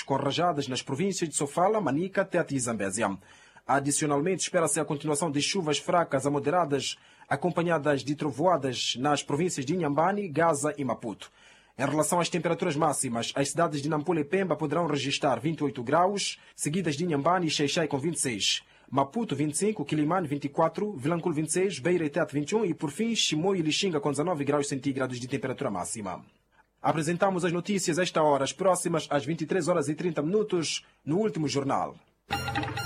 com rajadas nas províncias de Sofala, Manica, Tete e Zambésia. Adicionalmente, espera-se a continuação de chuvas fracas a moderadas, acompanhadas de trovoadas nas províncias de Inhambane, Gaza e Maputo. Em relação às temperaturas máximas, as cidades de Nampula e Pemba poderão registrar 28 graus, seguidas de Inhambane e Xai-Xai com 26. Maputo 25, Quilimane 24, Vilanculo 26, Beira e Tete 21 e, por fim, Chimoio e Lixinga com 19 graus centígrados de temperatura máxima. Apresentamos as notícias a esta hora, as próximas às 23 horas e 30 minutos, no Último Jornal.